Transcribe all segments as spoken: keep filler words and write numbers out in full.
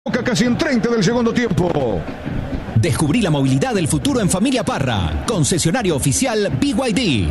Boca casi en treinta del segundo tiempo. Descubrí la movilidad del futuro en Familia Parra, concesionario oficial B Y D.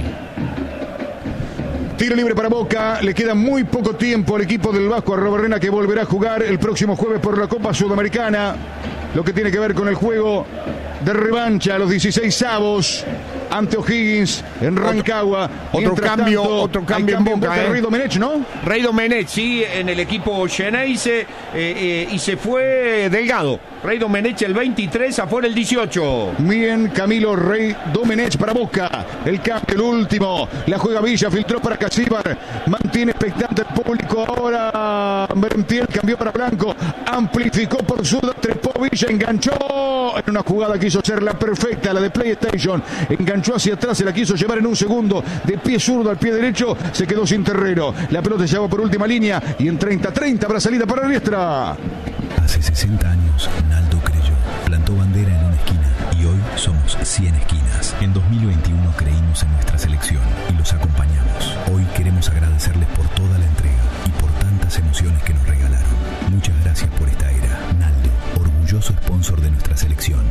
Tiro libre para Boca, le queda muy poco tiempo al equipo del Vasco Arrobarrena, que volverá a jugar el próximo jueves por la Copa Sudamericana. Lo que tiene que ver con el juego de revancha a los dieciséis avos ante O'Higgins en Rancagua. Otro, otro cambio, tanto, otro cambio en Boca, en Boca eh. Rey Domenech, ¿no? Rey Domenech, sí, en el equipo Xeneize, eh, eh, y se fue Delgado. Rey Domenech el veintitrés, afuera el dieciocho. Bien, Camilo Rey Domenech para Boca. El cambio, el último. La juega Villa, filtró para Casíbar. Mantiene expectante el público. Ahora Merentiel cambió para Blanco. Amplificó por zurda, trepó Villa, enganchó. En una jugada quiso ser la perfecta, la de PlayStation. Enganchó hacia atrás, se la quiso llevar en un segundo. De pie zurdo al pie derecho, se quedó sin terreno. La pelota se llevó por última línea. Y en treinta treinta habrá salida para Riestra. Hace sesenta años, Naldo creyó, plantó bandera en una esquina y hoy somos cien esquinas. En dos mil veintiuno creímos en nuestra selección y los acompañamos. Hoy queremos agradecerles por toda la entrega y por tantas emociones que nos regalaron. Muchas gracias por esta era. Naldo, orgulloso sponsor de nuestra selección.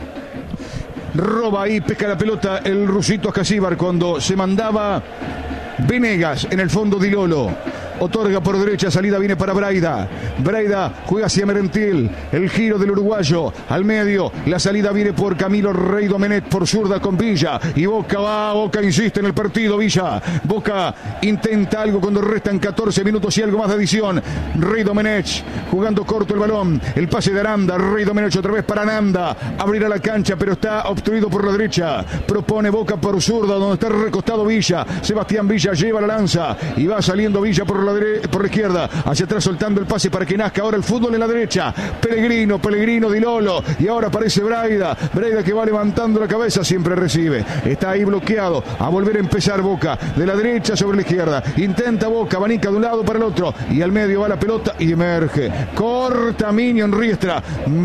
Roba ahí, pesca la pelota el rusito Ascasíbar cuando se mandaba Venegas en el fondo de Lolo. Otorga por derecha, salida viene para Braida. Braida juega hacia Merentiel. El giro del uruguayo al medio. La salida viene por Camilo Rey Domenech por zurda con Villa. Y Boca va, Boca insiste en el partido. Villa, Boca intenta algo cuando restan catorce minutos y algo más de adición. Rey Domenech jugando corto el balón. El pase de Aranda. Rey Domenech otra vez para Aranda. Abrirá la cancha, pero está obstruido por la derecha. Propone Boca por zurda, donde está recostado Villa. Sebastián Villa lleva la lanza y va saliendo Villa por la Dere- por la izquierda, hacia atrás soltando el pase para que nazca ahora el fútbol en la derecha. Pellegrino, Pellegrino Di Lolo, y ahora aparece Braida, Braida que va levantando la cabeza, siempre recibe, está ahí bloqueado, a volver a empezar Boca, de la derecha sobre la izquierda, intenta Boca, abanica de un lado para el otro, y al medio va la pelota y emerge, corta Minio en Riestra,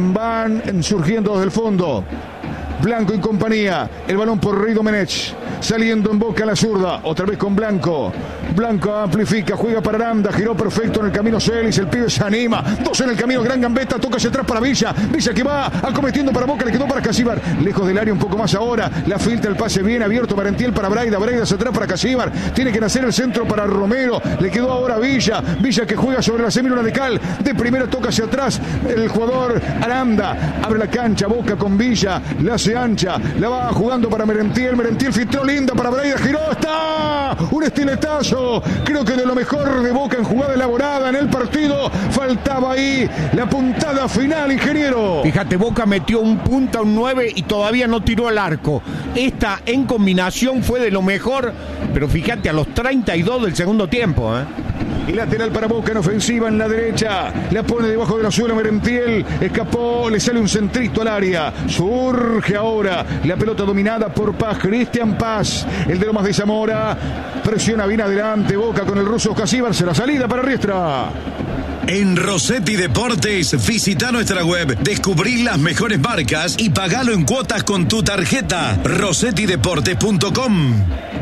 van surgiendo desde el fondo. Blanco y compañía, el balón por Rey Domenech, saliendo en Boca a la zurda, otra vez con Blanco. Blanco amplifica, juega para Aranda, giró perfecto en el camino Celis, el pibe se anima, dos en el camino, gran gambeta, toca hacia atrás para Villa, Villa que va acometiendo para Boca, le quedó para Casíbar, lejos del área un poco más ahora, la filtra, el pase bien abierto, Merentiel para Braida, Braida hacia atrás para Casíbar, tiene que nacer el centro para Romero, le quedó ahora Villa, Villa que juega sobre la semiluna de Cal, de primera toca hacia atrás, el jugador Aranda, abre la cancha, Boca con Villa, la hace ancha, la va jugando para Merentiel, Merentiel filtró linda para Braida, giró, está, un estiletazo, creo que de lo mejor de Boca en jugada elaborada en el partido, faltaba ahí la puntada final, ingeniero. Fíjate, Boca metió un punta, un nueve y todavía no tiró al arco. Esta en combinación fue de lo mejor, pero fíjate, a los treinta y dos del segundo tiempo, ¿eh? Y lateral para Boca en ofensiva en la derecha. La pone debajo de la suela Merentiel. Escapó, le sale un centrito al área. Surge ahora la pelota dominada por Paz. Cristian Paz, el de Lomas de Zamora. Presiona bien adelante Boca con el ruso Casíbar. Será salida para Riestra. En Rossetti Deportes, visita nuestra web, descubrí las mejores marcas y pagalo en cuotas con tu tarjeta. rossetti deportes punto com.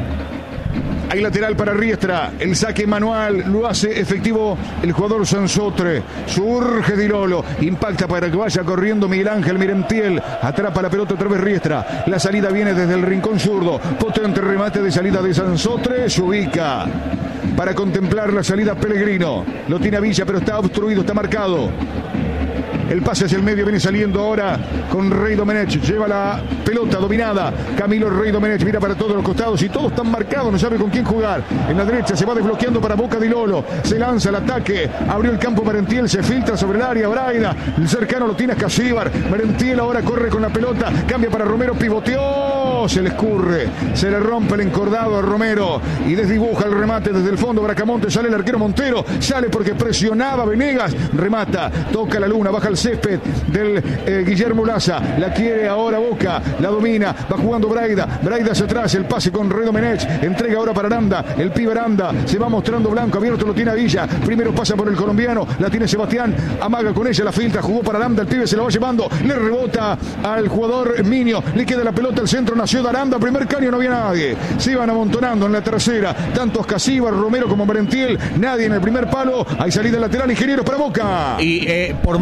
Hay lateral para Riestra, el saque manual lo hace efectivo el jugador Sansotre, surge Di Lolo, impacta para que vaya corriendo Miguel Ángel Merentiel, atrapa la pelota otra vez Riestra, la salida viene desde el rincón zurdo, potente remate de salida de Sansotre, se ubica para contemplar la salida Pellegrino, lo tiene a Villa pero está obstruido, está marcado. El pase hacia el medio viene saliendo ahora con Rey Domenech. Lleva la pelota dominada. Camilo Rey Domenech mira para todos los costados y todos están marcados. No sabe con quién jugar. En la derecha se va desbloqueando para Boca Di Lolo. Se lanza el ataque. Abrió el campo Merentiel. Se filtra sobre el área. Braida. El cercano lo tiene a Casíbar. Merentiel ahora corre con la pelota. Cambia para Romero. Pivoteó. Se le escurre. Se le rompe el encordado a Romero. Y desdibuja el remate desde el fondo. Bracamonte. Sale el arquero Montero. Sale porque presionaba Venegas. Remata. Toca la luna. Baja el césped del eh, Guillermo Laza, la quiere ahora Boca, la domina, va jugando Braida, Braida hacia atrás, el pase con Rey Domenech, entrega ahora para Aranda, el pibe Aranda, se va mostrando Blanco, abierto lo tiene a Villa, primero pasa por el colombiano, la tiene Sebastián, amaga con ella, la filtra, jugó para Aranda, el pibe se la va llevando, le rebota al jugador Minio, le queda la pelota al centro, nació de Aranda, primer caño, no había nadie, se iban amontonando en la tercera, tanto Casíbar, Romero como Merentiel, nadie en el primer palo, hay salida lateral, ingeniero para Boca. Y eh, por más que lo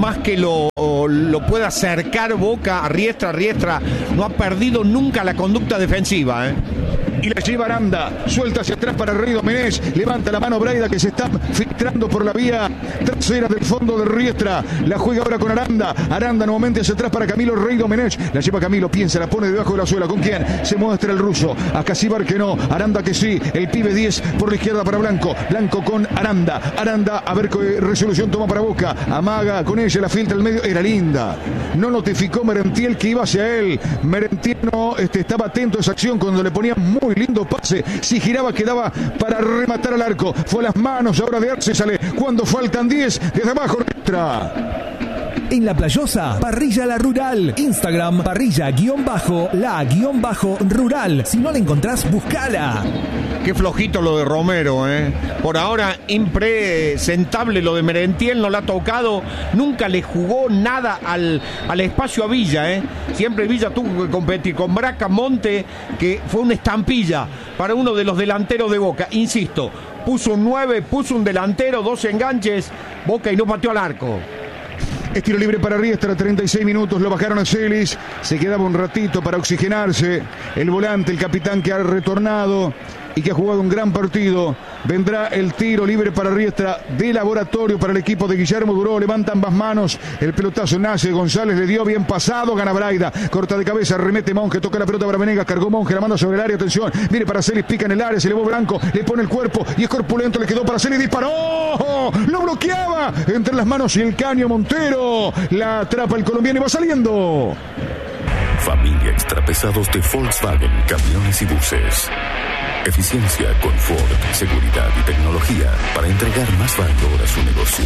lo, lo pueda acercar Boca a Riestra. Riestra no ha perdido nunca la conducta defensiva, ¿eh? Y la lleva Aranda, suelta hacia atrás para Rey Domenech, levanta la mano Braida que se está filtrando por la vía trasera del fondo de Riestra, la juega ahora con Aranda, Aranda nuevamente hacia atrás para Camilo Rey Domenech, la lleva Camilo, piensa, la pone debajo de la suela, ¿con quién? Se muestra el ruso, a Casibar que no, Aranda que sí, el pibe diez por la izquierda para Blanco, Blanco con Aranda, Aranda a ver qué resolución toma para Boca, amaga con ella, la filtra al medio, era linda, no notificó Merentiel que iba hacia él, Merentiel no este, estaba atento a esa acción cuando le ponía muy lindo pase, si giraba quedaba para rematar al arco, fue a las manos ahora de Arce, sale cuando faltan diez, desde abajo Riestra. En La Playosa, Parrilla La Rural. Instagram, parrilla-la-rural. Si no la encontrás, buscala. Qué flojito lo de Romero, ¿eh? Por ahora, impresentable lo de Merentiel, no la ha tocado. Nunca le jugó nada al, al espacio a Villa, ¿eh? Siempre Villa tuvo que competir con Bracamonte, que fue una estampilla para uno de los delanteros de Boca. Insisto, puso un nueve, puso un delantero, dos enganches, Boca y no pateó al arco. Estilo libre para Riestra, treinta y seis minutos, lo bajaron a Celis, se quedaba un ratito para oxigenarse, el volante, el capitán que ha retornado y que ha jugado un gran partido, vendrá el tiro libre para Riestra de laboratorio para el equipo de Guillermo Duró, levanta ambas manos, el pelotazo nace, González le dio bien pasado, gana Braida, corta de cabeza, remete Monge, toca la pelota para Venegas, cargó Monge, la manda sobre el área, atención, mire para Celis, pica en el área, se elevó Blanco, le pone el cuerpo y es corpulento, le quedó para Celis, disparó, lo bloqueaba, entre las manos y el caño Montero, la atrapa el colombiano y va saliendo. Familia Extrapesados de Volkswagen, camiones y buses. Eficiencia, confort, seguridad y tecnología para entregar más valor a su negocio.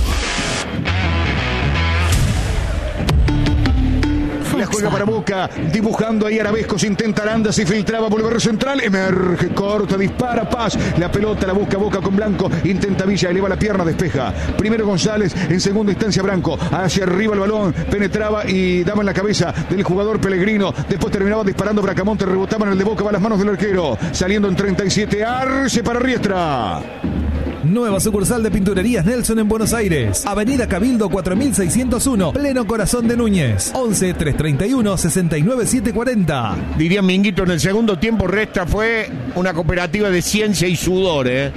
La juega para Boca, dibujando ahí Arabescos, intenta Aranda, se filtraba, volver central, emerge, corta, dispara, Paz, la pelota la busca Boca con Blanco, intenta Villa, eleva la pierna, despeja, primero González, en segunda instancia Blanco, hacia arriba el balón, penetraba y daba en la cabeza del jugador Pellegrino, después terminaba disparando Bracamonte, rebotaba en el de Boca, va a las manos del arquero, saliendo en treinta y siete, Arce para Riestra. Nueva sucursal de Pinturerías Nelson en Buenos Aires. Avenida Cabildo cuatro mil seiscientos uno, pleno corazón de Núñez. once, trescientos treinta y uno, sesenta y nueve, setecientos cuarenta. Diría Minguito, en el segundo tiempo Riestra fue una cooperativa de ciencia y sudor, ¿eh?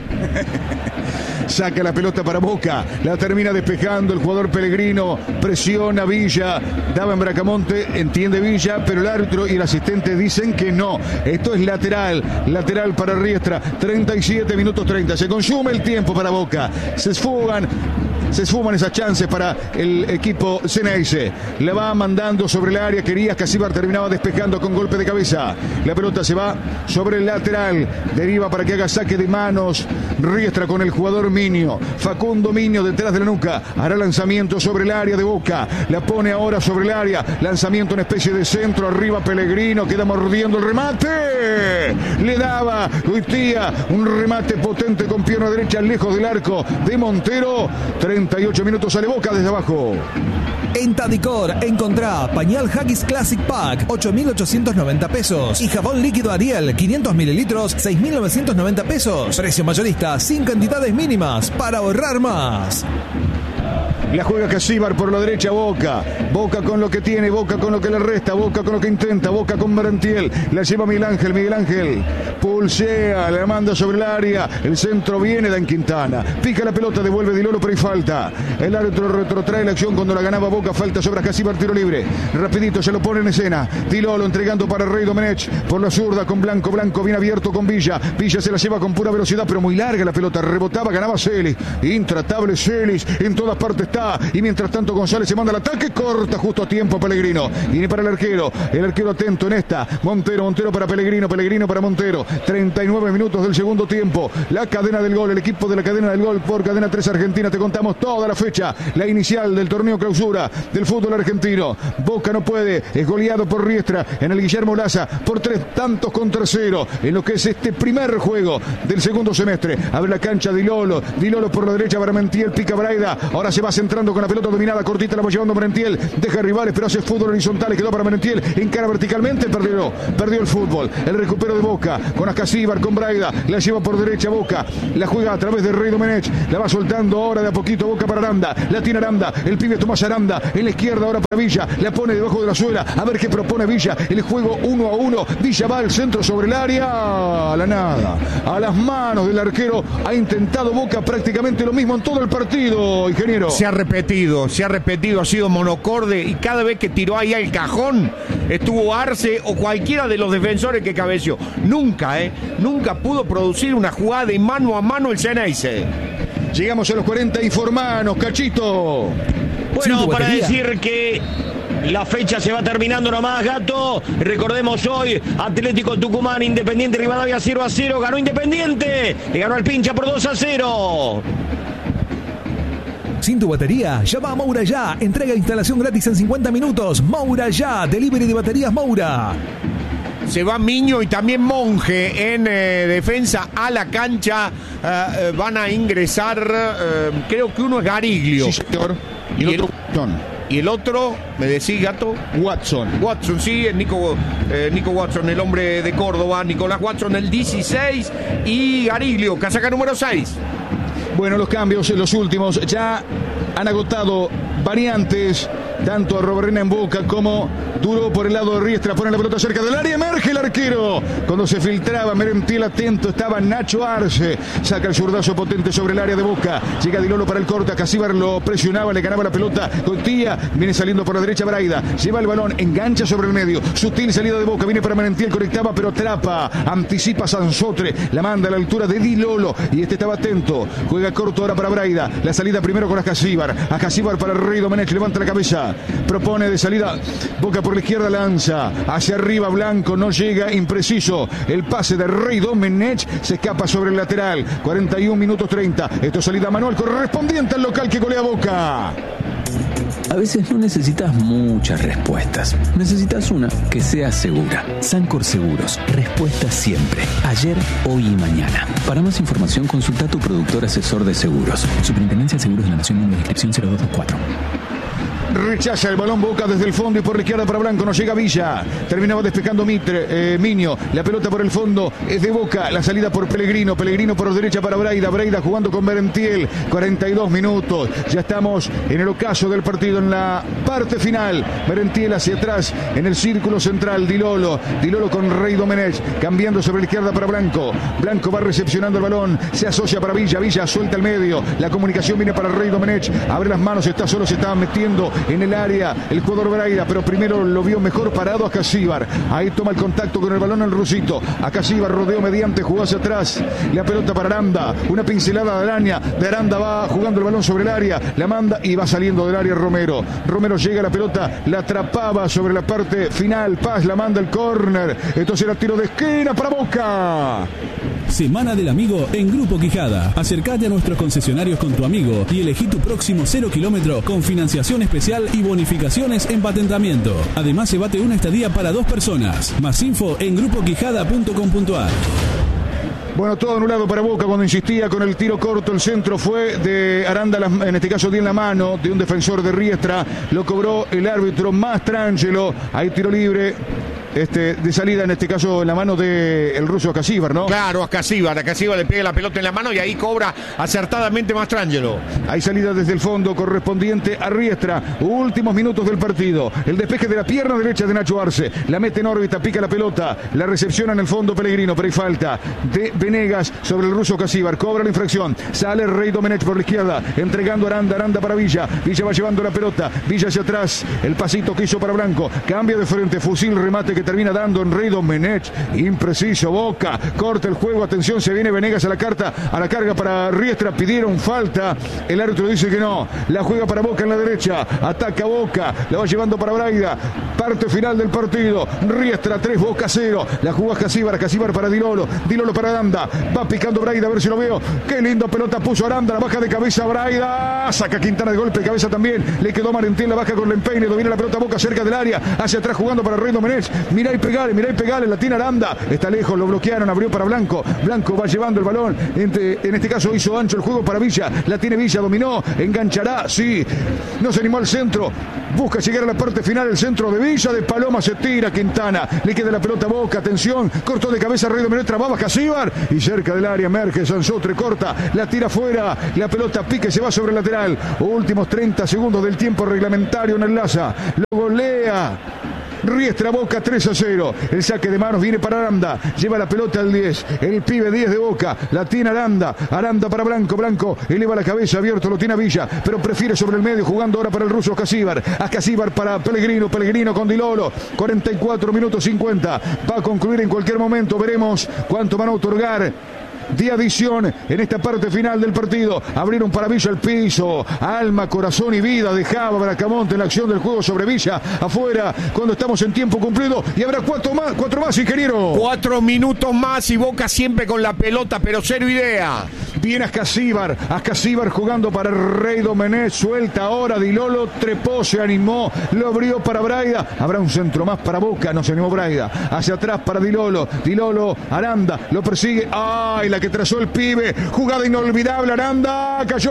Saca la pelota para Boca, la termina despejando el jugador Pellegrino, presiona Villa, daba en Bracamonte, entiende Villa, pero el árbitro y el asistente dicen que no. Esto es lateral, lateral para Riestra, treinta y siete minutos treinta, se consume el tiempo para Boca, se esfugan. Se esfuman esas chances para el equipo Ceneice. La va mandando sobre el área. Querías Casibar, terminaba despejando con golpe de cabeza. La pelota se va sobre el lateral. Deriva para que haga saque de manos. Riestra con el jugador Minio. Facundo Minio detrás de la nuca. Hará lanzamiento sobre el área de Boca. La pone ahora sobre el área. Lanzamiento en especie de centro. Arriba Pellegrino. Queda mordiendo el remate. Le daba Guitía. Un remate potente con pierna derecha lejos del arco de Montero. treinta y ocho minutos, sale Boca desde abajo. En Tadicor encontrá pañal Haggis Classic Pack, ocho mil ochocientos noventa pesos. Y jabón líquido Ariel, quinientos mililitros, seis mil novecientos noventa pesos. Precio mayorista, sin cantidades mínimas, para ahorrar más. La juega Casibar por la derecha, Boca. Boca con lo que tiene, Boca con lo que le resta, Boca con lo que intenta, Boca con Merentiel. La lleva Miguel Ángel, Miguel Ángel. Pulsea, la manda sobre el área. El centro viene, Dan Quintana. Pica la pelota, devuelve Dilolo, pero hay falta. El árbitro retrotrae la acción cuando la ganaba Boca. Falta sobre Casibar, tiro libre. Rapidito se lo pone en escena. Dilolo entregando para Rey Domenech. Por la zurda con Blanco, Blanco bien abierto con Villa. Villa se la lleva con pura velocidad, pero muy larga la pelota. Rebotaba, ganaba Celis. Intratable Celis. En todas partes está. Y mientras tanto González se manda al ataque, corta justo a tiempo Pellegrino, viene para el arquero, el arquero atento en esta, Montero, Montero para Pellegrino, Pellegrino para Montero, treinta y nueve minutos del segundo tiempo, la cadena del gol, el equipo de la cadena del gol por Cadena tres Argentina, te contamos toda la fecha, la inicial del torneo clausura del fútbol argentino. Boca no puede, es goleado por Riestra en el Guillermo Laza por tres tantos contra cero en lo que es este primer juego del segundo semestre. Abre la cancha Dilolo, Dilolo por la derecha para Merentiel, pica Braida, ahora se va a centrar entrando con la pelota dominada, cortita la va llevando Merentiel, deja rivales, pero hace fútbol horizontal, quedó para Merentiel, encara verticalmente, perdió, perdió el fútbol, el recupero de Boca, con Ascasíbar, con Braida, la lleva por derecha Boca, la juega a través de Rey Domenech, la va soltando ahora de a poquito Boca para Aranda, la tiene Aranda, el pibe Tomás Aranda, en la izquierda ahora para Villa, la pone debajo de la suela, a ver qué propone Villa, el juego uno a uno, Villa va al centro sobre el área, a la nada, a las manos del arquero, ha intentado Boca prácticamente lo mismo en todo el partido, ingeniero. Se ha repetido, se ha repetido, ha sido monocorde y cada vez que tiró ahí al cajón estuvo Arce o cualquiera de los defensores que cabeció. Nunca, eh, nunca pudo producir una jugada de mano a mano el Ceneice. Llegamos a los cuarenta, informanos, Cachito. Bueno, para decir que la fecha se va terminando nomás, Gato. Recordemos hoy, Atlético Tucumán, Independiente Rivadavia cero a cero. Ganó Independiente, le ganó al Pincha por dos a cero. Sin tu batería, llama a Moura Ya. Entrega e instalación gratis en cincuenta minutos. Moura Ya, delivery de baterías Moura. Se va Miño y también Monge en eh, defensa a la cancha. Uh, eh, van a ingresar, uh, creo que uno es Gariglio. Sí, señor. Y el, y el otro, Watson. Y el otro, me decís, Gato. Watson. Watson, sí, es Nico, eh, Nico Watson, el hombre de Córdoba. Nicolás Watson, el dieciséis. Y Gariglio, casaca número seis. Bueno, los cambios, los últimos, ya han agotado variantes. Tanto a Roberena en Boca como Duro por el lado de Riestra. Pone la pelota cerca del área. Emerge el arquero. Cuando se filtraba, Merentiel atento. Estaba Nacho Arce. Saca el zurdazo potente sobre el área de Boca. Llega Di Lolo para el corte. Casíbar lo presionaba. Le ganaba la pelota. Coitía. Viene saliendo por la derecha Braida. Lleva el balón. Engancha sobre el medio. Sutil salida de Boca. Viene para Merentiel. Conectaba pero atrapa. Anticipa Sansotre. La manda a la altura de Di Lolo. Y este estaba atento. Juega corto ahora para Braida. La salida primero con Ascasíbar. Ascasíbar para el Rey Domenech. Levanta la cabeza. Propone de salida, Boca por la izquierda lanza, hacia arriba Blanco, no llega, impreciso, el pase de Rey Domenech, se escapa sobre el lateral, cuarenta y uno minutos treinta, esto salida manual correspondiente al local que golea Boca. A veces no necesitas muchas respuestas, necesitas una que sea segura. Sancor Seguros, respuesta siempre, ayer, hoy y mañana. Para más información consulta a tu productor asesor de seguros. Superintendencia de Seguros de la Nación, número de inscripción cero dos dos cuatro. Rechaza el balón Boca desde el fondo y por la izquierda para Blanco, no llega Villa, terminaba despejando Mitre, eh, Miño, la pelota por el fondo es de Boca, la salida por Pellegrino, Pellegrino por derecha para Braida, Braida jugando con Merentiel, cuarenta y dos minutos, ya estamos en el ocaso del partido, en la parte final, Merentiel hacia atrás, en el círculo central, Di Lolo, Di Lolo con Rey Domenech, cambiando sobre la izquierda para Blanco, Blanco va recepcionando el balón, se asocia para Villa, Villa suelta el medio, la comunicación viene para Rey Domenech, abre las manos, está solo, se estaba metiendo en el área el jugador Braida, pero primero lo vio mejor parado a Ascasíbar. Ahí toma el contacto con el balón el rusito. Ascasíbar rodeo mediante, jugó hacia atrás. La pelota para Aranda. Una pincelada de Araña. De Aranda va jugando el balón sobre el área. La manda y va saliendo del área Romero. Romero llega a la pelota. La atrapaba sobre la parte final. Paz la manda el córner. Esto será tiro de esquina para Boca. Semana del Amigo en Grupo Quijada. Acércate a nuestros concesionarios con tu amigo y elegí tu próximo cero kilómetro con financiación especial y bonificaciones en patentamiento. Además, llévate una estadía para dos personas. Más info en grupo quijada punto com punto a r. Bueno, todo anulado para Boca cuando insistía con el tiro corto. El centro fue de Aranda, en este caso dio en la mano de un defensor de Riestra. Lo cobró el árbitro Mastrangelo. Ahí tiro libre. Este, de salida, en este caso, en la mano del el ruso Ascasíbar, ¿no? Claro, Ascasíbar. Ascasíbar le pega la pelota en la mano y ahí cobra acertadamente Mastrangelo. Hay salida desde el fondo correspondiente a Riestra. Últimos minutos del partido. El despeje de la pierna derecha de Nacho Arce. La mete en órbita, pica la pelota. La recepciona en el fondo Pellegrino, pero hay falta de Venegas sobre el ruso Ascasíbar. Cobra la infracción. Sale Rey Domenech por la izquierda, entregando a Aranda. Aranda para Villa. Villa va llevando la pelota. Villa hacia atrás. El pasito que hizo para Blanco. Cambia de frente. Fusil, remate que termina dando en Rey Domenech, impreciso, Boca, corta el juego, atención, se viene Venegas a la carta, a la carga para Riestra, pidieron falta, el árbitro dice que no, la juega para Boca en la derecha, ataca Boca, la va llevando para Braida, parte final del partido, Riestra tres, Boca cero, la jugó Ascasíbar, Ascasíbar para Di Lolo, Di Lolo para Aranda, va picando Braida, a ver si lo veo, qué lindo pelota puso Aranda, la baja de cabeza Braida, saca Quintana de golpe de cabeza también, le quedó Merentiel, la baja con el empeine, domina la pelota Boca cerca del área, hacia atrás jugando para Rey Domenech, mirá y pegale, mirá y pegale, la tiene Aranda, está lejos, lo bloquearon, abrió para Blanco, Blanco va llevando el balón, en, en este caso hizo ancho el juego para Villa, la tiene Villa, dominó, enganchará, sí, no se animó al centro, busca llegar a la parte final, el centro de Villa, de Paloma se tira Quintana, le queda la pelota a Boca, atención, cortó de cabeza, Rey dominó, trababa Casíbar, y cerca del área emerge Sansotre, corta, la tira fuera, la pelota pique, se va sobre el lateral, últimos treinta segundos del tiempo reglamentario en el Laza, lo golea Riestra, Boca tres a cero. El saque de manos viene para Aranda. Lleva la pelota al diez. El pibe diez de Boca. La tiene Aranda. Aranda para Blanco. Blanco eleva la cabeza. Abierto lo tiene a Villa. Pero prefiere sobre el medio. Jugando ahora para el ruso Casíbar. A Casíbar para Pellegrino. Pellegrino con Di Lolo. cuarenta y cuatro minutos cincuenta. Va a concluir en cualquier momento. Veremos cuánto van a otorgar de adición en esta parte final del partido. Abrieron para Villa el piso, alma, corazón y vida dejaba Bracamonte en la acción del juego sobre Villa, afuera cuando estamos en tiempo cumplido, y habrá cuatro más, cuatro más, ingeniero. Cuatro minutos más y Boca siempre con la pelota, pero cero idea. Viene Ascasíbar, Ascasíbar jugando para Rey Domenech, suelta ahora Di Lolo, trepó, se animó, lo abrió para Braida, habrá un centro más para Boca, no se animó Braida, hacia atrás para Di Lolo, Di Lolo, Aranda, lo persigue, ¡ay! La que trazó el pibe, jugada inolvidable, Aranda, cayó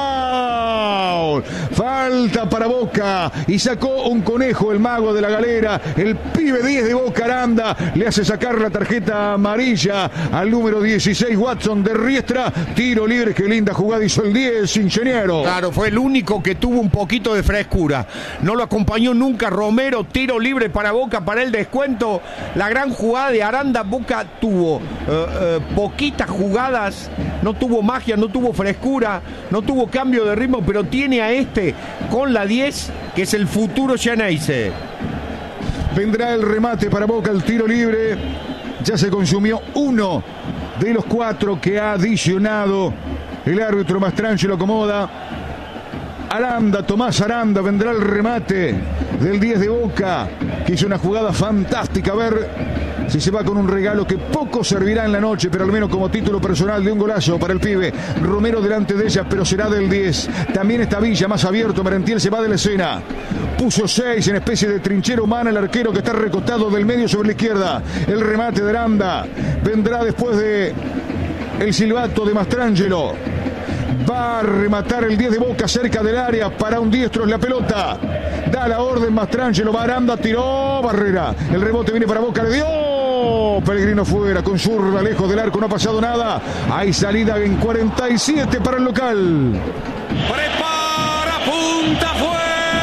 foul, falta para Boca, y sacó un conejo el mago de la galera, el pibe diez de Boca, Aranda, le hace sacar la tarjeta amarilla al número dieciséis, Watson de Riestra. Tiro libre, qué linda jugada hizo el diez, ingeniero. Claro, fue el único que tuvo un poquito de frescura. No lo acompañó nunca Romero, tiro libre para Boca para el descuento. La gran jugada de Aranda, Boca tuvo uh, uh, poquitas jugadas, no tuvo magia, no tuvo frescura, no tuvo cambio de ritmo, pero tiene a este con la diez, que es el futuro Xeneize. Vendrá el remate para Boca, el tiro libre. Ya se consumió uno de los cuatro que ha adicionado el árbitro Mastrangelo, lo acomoda. Aranda, Tomás Aranda, vendrá el remate del diez de Boca, que hizo una jugada fantástica. A ver si se va con un regalo que poco servirá en la noche, pero al menos como título personal de un golazo para el pibe. Romero delante de ella, pero será del diez. También está Villa más abierto, Merentiel se va de la escena. Puso seis en especie de trinchera humana el arquero que está recostado del medio sobre la izquierda. El remate de Aranda vendrá después de el silbato de Mastrangelo. Va a rematar el diez de Boca cerca del área para un diestro en la pelota. Da la orden Mastrangelo, va Aranda, tiró, barrera. El rebote viene para Boca, le dio. Pellegrino fuera, con zurda, lejos del arco, no ha pasado nada. Hay salida en cuarenta y siete para el local. Prepara, punta, fue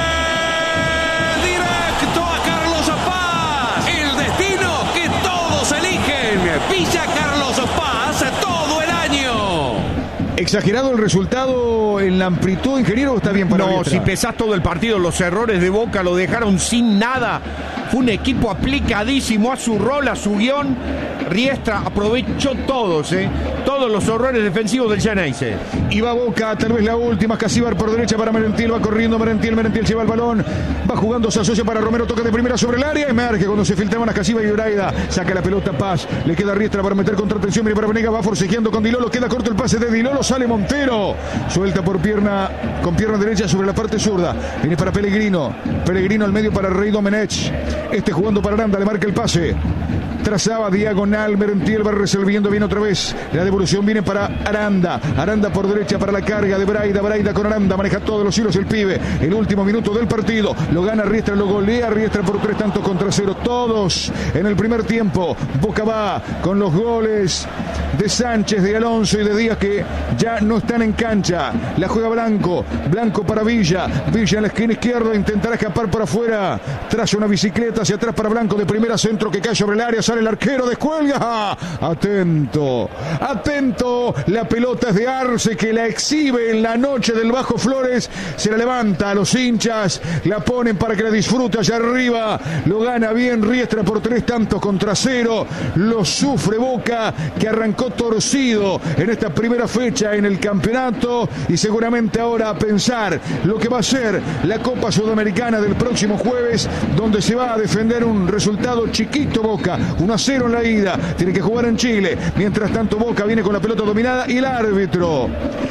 directo a Carlos Paz. El destino que todos eligen. Villa Carlos Paz todo el año. ¿Exagerado el resultado en la amplitud, ingeniero, o está bien para No, Riestra? si pesás todo el partido, los errores de Boca lo dejaron sin nada. Fue un equipo aplicadísimo a su rol, a su guión. Riestra aprovechó todos, ¿eh? todos los errores defensivos del Xeneize. Y va Boca, tal vez la última. Casíbar por derecha para Merentiel, va corriendo Merentiel, Merentiel lleva el balón, va jugando, se asocia para Romero, toque de primera sobre el área, emerge cuando se filtraban a Casíbar y Braida, saca la pelota Paz, le queda Riestra para meter contratención, viene para Venegas, va forcejeando con Di Lolo, queda corto el pase de Di Lolo, sale Montero, suelta por pierna, con pierna derecha sobre la parte zurda, viene para Pellegrino, Pellegrino al medio para Rey Domenech, este jugando para Aranda, le marca el pase. Trazaba diagonal, Merentiel va resolviendo bien otra vez. La devolución viene para Aranda. Aranda por derecha para la carga de Braida. Braida con Aranda, maneja todos los hilos el pibe. El último minuto del partido. Lo gana Riestra, lo golea Riestra por tres tantos contra cero. Todos en el primer tiempo. Boca va con los goles de Sánchez, de Alonso y de Díaz, que ya no están en cancha. La juega Blanco. Blanco para Villa. Villa en la esquina izquierda. Intentará escapar para afuera. Traza una bicicleta hacia atrás para Blanco. De primera, centro que cae sobre el área. Sale el arquero, descuelga. Atento, atento. La pelota es de Arce, que la exhibe en la noche del Bajo Flores. Se la levanta a los hinchas, la ponen para que la disfrute allá arriba. Lo gana bien Riestra por tres tantos contra cero. Lo sufre Boca, que arrancó torcido en esta primera fecha en el campeonato, y seguramente ahora a pensar lo que va a ser la Copa Sudamericana del próximo jueves, donde se va a defender un resultado chiquito Boca. uno a cero en la ida, tiene que jugar en Chile. Mientras tanto Boca viene con la pelota dominada y el árbitro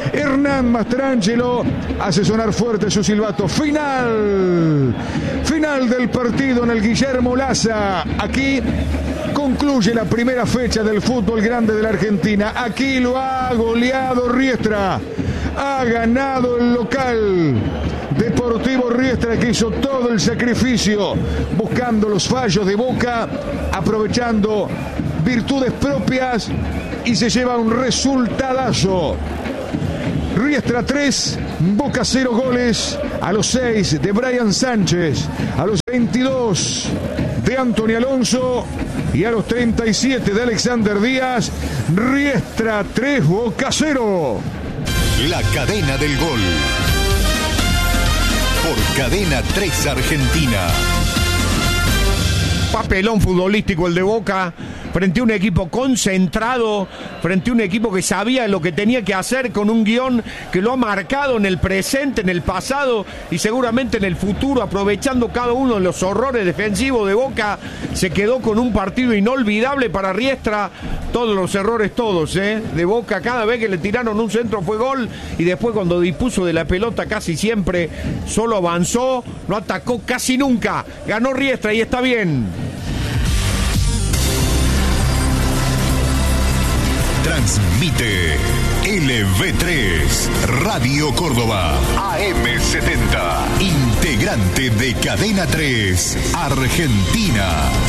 Hernán Mastrangelo hace sonar fuerte su silbato. Final, final final del partido en el Guillermo Laza. Aquí concluye la primera fecha del fútbol grande de la Argentina. Aquí lo ha goleado Riestra. Ha ganado el local. Deportivo Riestra, que hizo todo el sacrificio buscando los fallos de Boca, aprovechando virtudes propias, y se lleva un resultadazo. Riestra tres, Boca cero goles. A los seis de Brian Sánchez, a los veintidós de Anthony Alonso y a los treinta y siete de Alexander Díaz. Riestra tres, Boca cero. La cadena del gol. Por Cadena tres Argentina. Papelón futbolístico el de Boca, frente a un equipo concentrado, frente a un equipo que sabía lo que tenía que hacer, con un guión que lo ha marcado en el presente, en el pasado y seguramente en el futuro, aprovechando cada uno de los horrores defensivos de Boca. Se quedó con un partido inolvidable para Riestra. Todos los errores, todos, ¿eh? de Boca. Cada vez que le tiraron un centro fue gol, y después cuando dispuso de la pelota casi siempre solo avanzó, no atacó casi nunca. Ganó Riestra y está bien. Transmite L V tres Radio Córdoba A M setenta, integrante de Cadena tres Argentina.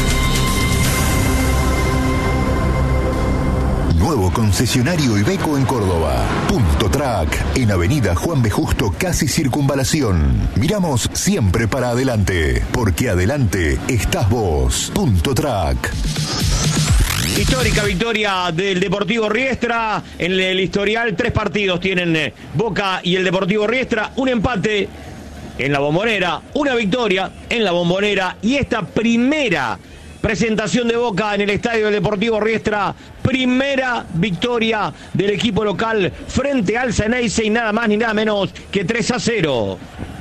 Nuevo concesionario Iveco en Córdoba. Punto Track, en Avenida Juan B. Justo, casi Circunvalación. Miramos siempre para adelante, porque adelante estás vos. Punto Track. Histórica victoria del Deportivo Riestra. En el historial, tres partidos tienen Boca y el Deportivo Riestra. Un empate en la Bombonera, una victoria en la Bombonera, y esta primera presentación de Boca en el estadio del Deportivo Riestra, primera victoria del equipo local frente al Ceneice, y nada más ni nada menos que tres a cero.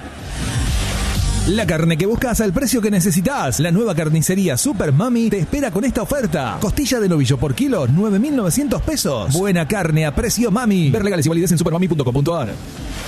La carne que buscas al precio que necesitas. La nueva carnicería Super Mami te espera con esta oferta. Costilla de novillo por kilo, nueve mil novecientos pesos. Buena carne a precio Mami. Ver legales y validez en supermami punto com punto a r.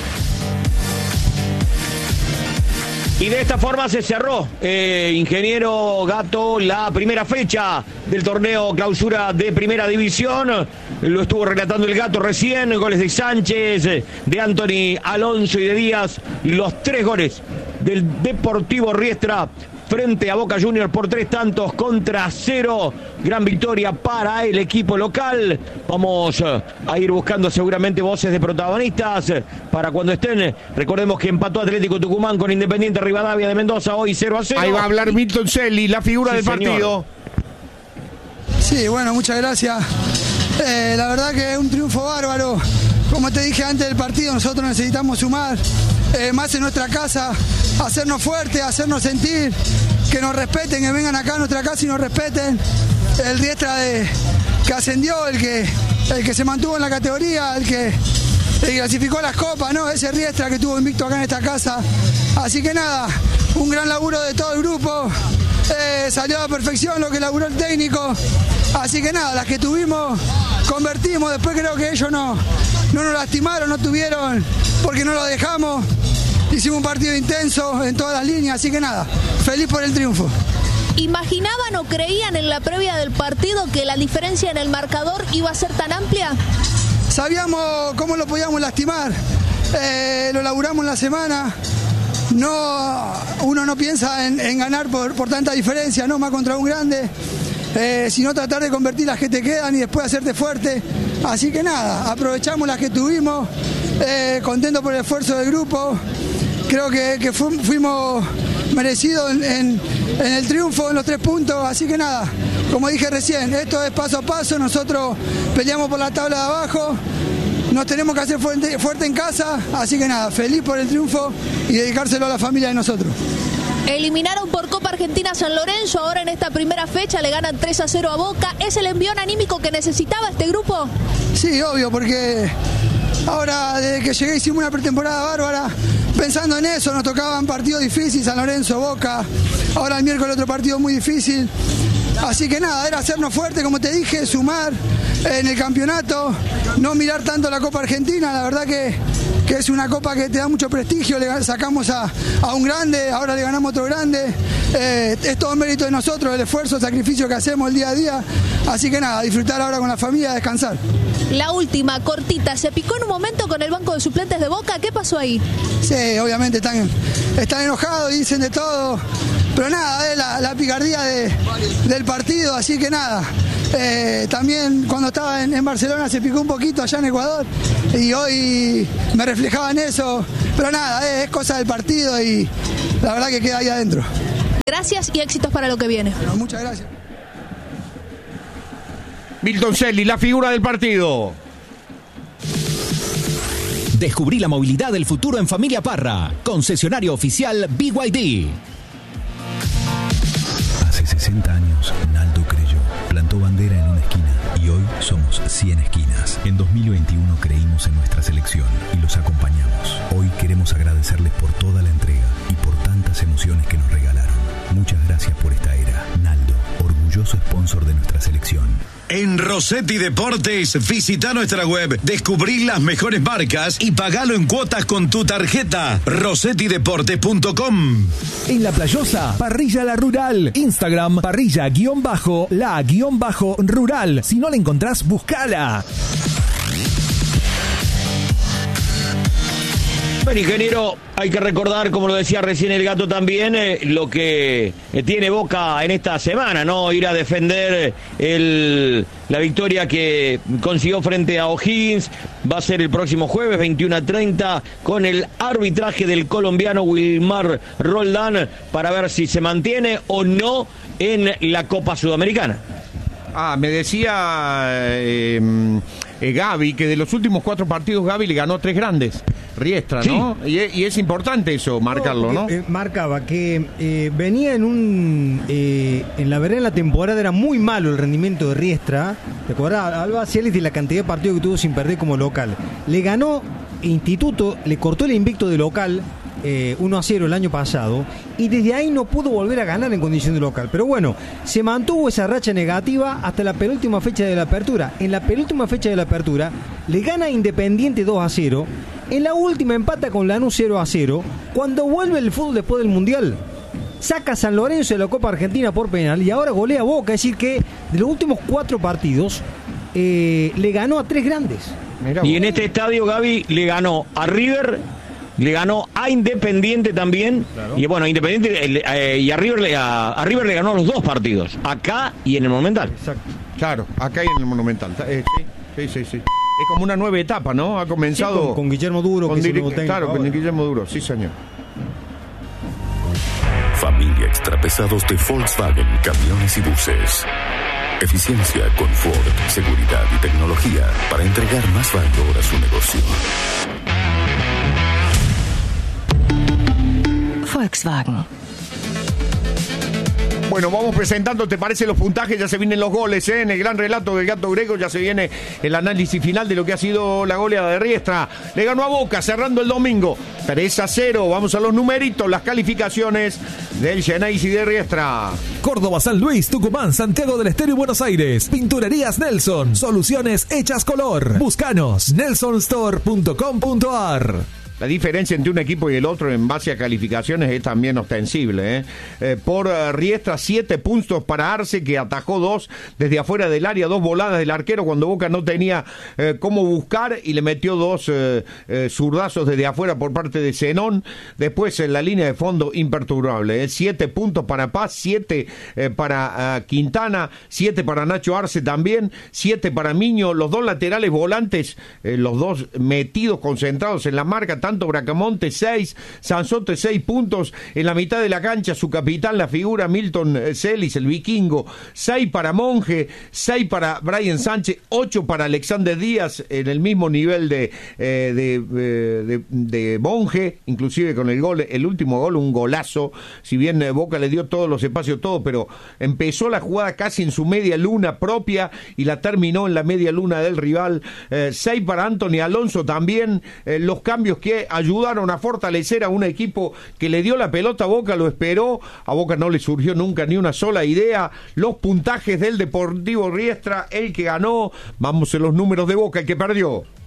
Y de esta forma se cerró, eh, ingeniero Gato, la primera fecha del torneo clausura de Primera División. Lo estuvo relatando el Gato recién. Goles de Sánchez, de Anthony Alonso y de Díaz. Los tres goles del Deportivo Riestra frente a Boca Juniors por tres tantos contra cero. Gran victoria para el equipo local. Vamos a ir buscando seguramente voces de protagonistas para cuando estén. Recordemos que empató Atlético Tucumán con Independiente Rivadavia de Mendoza hoy cero a cero. Ahí va a hablar Milton Celli, la figura sí, del partido. Señor. Sí, bueno, muchas gracias. Eh, la verdad que es un triunfo bárbaro. Como te dije antes del partido, nosotros necesitamos sumar, eh, más en nuestra casa, hacernos fuertes, hacernos sentir, que nos respeten, que vengan acá a nuestra casa y nos respeten. El Riestra de, que ascendió, el que, el que se mantuvo en la categoría, el que, el que clasificó las copas, ¿no? Ese Riestra que tuvo invicto acá en esta casa. Así que nada, un gran laburo de todo el grupo. Eh, salió a la perfección lo que laburó el técnico. Así que nada, las que tuvimos, convertimos. Después creo que ellos no, no nos lastimaron, no tuvieron, porque no lo dejamos. Hicimos un partido intenso en todas las líneas, así que nada, feliz por el triunfo. ¿Imaginaban o creían en la previa del partido que la diferencia en el marcador iba a ser tan amplia? Sabíamos cómo lo podíamos lastimar, eh, lo laburamos en la semana. No, uno no piensa en, en ganar por, por tanta diferencia, no más contra un grande, eh, sino tratar de convertir las que te quedan y después hacerte fuerte. Así que nada, aprovechamos las que tuvimos, eh, contento por el esfuerzo del grupo. Creo que, que fu fuimos merecidos en, en, en el triunfo, en los tres puntos. Así que nada, como dije recién, esto es paso a paso. Nosotros peleamos por la tabla de abajo. Nos tenemos que hacer fuerte, fuerte en casa, así que nada, feliz por el triunfo y dedicárselo a la familia de nosotros. Eliminaron por Copa Argentina San Lorenzo, ahora en esta primera fecha le ganan tres a cero a Boca. ¿Es el envión anímico que necesitaba este grupo? Sí, obvio, porque ahora desde que llegué hicimos una pretemporada bárbara, pensando en eso. Nos tocaban partidos difíciles, San Lorenzo, Boca, ahora el miércoles otro partido muy difícil. Así que nada, era hacernos fuerte, como te dije, sumar en el campeonato, no mirar tanto la Copa Argentina. La verdad que que es una copa que te da mucho prestigio, le sacamos a, a un grande, ahora le ganamos a otro grande, eh, es todo mérito de nosotros, el esfuerzo, el sacrificio que hacemos el día a día, así que nada, disfrutar ahora con la familia, descansar. La última, cortita, se picó en un momento con el banco de suplentes de Boca, ¿qué pasó ahí? Sí, obviamente están, están enojados y dicen de todo, pero nada, es la, la picardía de, del partido, así que nada. Eh, también cuando estaba en, en Barcelona se picó un poquito allá en Ecuador y hoy me reflejaba en eso, pero nada, eh, es cosa del partido y la verdad que queda ahí adentro. Gracias y éxitos para lo que viene. Bueno, muchas gracias. Milton Celli, la figura del partido. Descubrí la movilidad del futuro en Familia Parra, concesionario oficial B Y D. Hace sesenta años, Naldo creyó, plantó bandera en una esquina y hoy somos cien esquinas. En dos mil veintiuno creímos en nuestra selección y los acompañamos. Hoy queremos agradecerles por toda la entrega y por tantas emociones que nos regalaron. Muchas gracias por esta era. Naldo, orgulloso sponsor de nuestra selección. En Rossetti Deportes, visita nuestra web, descubrí las mejores marcas y pagalo en cuotas con tu tarjeta. rossetti deportes punto com. En La Playosa, Parrilla La Rural. Instagram, parrilla-la-rural. Si no la encontrás, buscala. Bueno, ingeniero, hay que recordar, como lo decía recién el Gato también, eh, lo que eh, tiene Boca en esta semana, ¿no? Ir a defender el, la victoria que consiguió frente a O'Higgins. Va a ser el próximo jueves, veintiuno a treinta, con el arbitraje del colombiano Wilmar Roldán, para ver si se mantiene o no en la Copa Sudamericana. Ah, me decía eh, eh, Gaby que de los últimos cuatro partidos Gaby le ganó tres grandes. Riestra, ¿no? Sí. Y, es, y es importante eso, marcarlo, ¿no? Eh, marcaba que eh, venía en un... Eh, en la verdad, en la temporada era muy malo el rendimiento de Riestra. ¿Te acuerdas, Alba Cialis, de la cantidad de partidos que tuvo sin perder como local? Le ganó Instituto, le cortó el invicto de local, eh, uno a cero el año pasado, y desde ahí no pudo volver a ganar en condición de local. Pero bueno, se mantuvo esa racha negativa hasta la penúltima fecha de la apertura. En la penúltima fecha de la apertura le gana Independiente dos a cero. En la última empata con Lanús cero a cero. Cuando vuelve el fútbol después del Mundial, saca a San Lorenzo de la Copa Argentina por penal y ahora golea a Boca. Es decir que de los últimos cuatro partidos eh, le ganó a tres grandes. Y en este estadio, Gaby, le ganó a River, le ganó a Independiente también. Claro. Y bueno, Independiente eh, y a River, le, a, a River le ganó los dos partidos, acá y en el Monumental. Exacto. Claro, acá y en el Monumental. Eh, sí, sí, sí, sí. Es como una nueva etapa, ¿no? Ha comenzado... Sí, con, con Guillermo Duro, con que dir- es el nuevo técnico. Claro, ahora. con Guillermo Duro, sí, señor. Familia Extrapesados de Volkswagen, camiones y buses. Eficiencia, confort, seguridad y tecnología para entregar más valor a su negocio. Volkswagen. Bueno, vamos presentando, ¿te parece los puntajes? Ya se vienen los goles, ¿eh? En el gran relato del Gato Grego ya se viene el análisis final de lo que ha sido la goleada de Riestra. Le ganó a Boca cerrando el domingo, tres a cero. Vamos a los numeritos, las calificaciones del Genesis de Riestra. Córdoba, San Luis, Tucumán, Santiago del Estero y Buenos Aires. Pinturerías Nelson. Soluciones hechas color. Búscanos. nelson store punto com punto a r. La diferencia entre un equipo y el otro en base a calificaciones es también ostensible. ¿eh? Eh, por uh, Riestra, siete puntos para Arce, que atajó dos desde afuera del área, dos voladas del arquero cuando Boca no tenía eh, cómo buscar y le metió dos eh, eh, zurdazos desde afuera por parte de Zenón. Después en la línea de fondo imperturbable. ¿eh? Siete puntos para Paz, siete eh, para uh, Quintana, siete para Nacho Arce también, siete para Miño. Los dos laterales volantes, eh, los dos metidos, concentrados en la marca, tanto Bracamonte seis, Sanzote seis puntos, en la mitad de la cancha su capitán, la figura Milton Celis, el vikingo, seis para Monje, seis para Brian Sánchez, ocho para Alexander Díaz, en el mismo nivel de, eh, de, eh, de, de Monje, inclusive con el gol, el último gol, un golazo, si bien eh, Boca le dio todos los espacios, todo, pero empezó la jugada casi en su media luna propia y la terminó en la media luna del rival. eh, seis para Anthony Alonso también, eh, los cambios que ayudaron a fortalecer a un equipo que le dio la pelota a Boca, lo esperó, a Boca no le surgió nunca ni una sola idea. Los puntajes del Deportivo Riestra, el que ganó, vamos en los números de Boca, el que perdió.